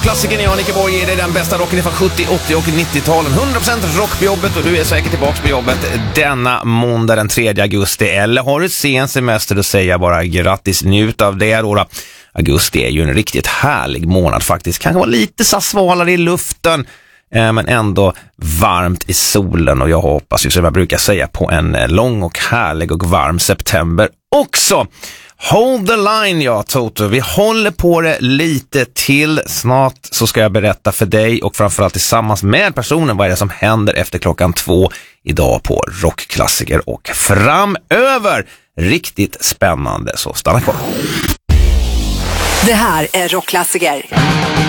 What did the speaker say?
Rockklassikern, jag Nicke Borg, ger dig den bästa rocken från 70, 80 och 90-talen. 100% rock på jobbet och du är säkert tillbaka på jobbet denna måndag den 3 augusti. Eller har du sen semester, då säger jag bara grattis, njut av det då. Augusti är ju en riktigt härlig månad faktiskt. Kanske vara lite så svalare i luften, men ändå varmt i solen. Och jag hoppas ju, som jag brukar säga, på en lång och härlig och varm september också. Hold the line, ja Toto. Vi håller på det lite till. Snart så ska jag berätta för dig och framförallt tillsammans med personen vad är det som händer efter klockan 2 idag på Rockklassiker och framöver. Riktigt spännande, så stanna kvar. Det här är Rockklassiker.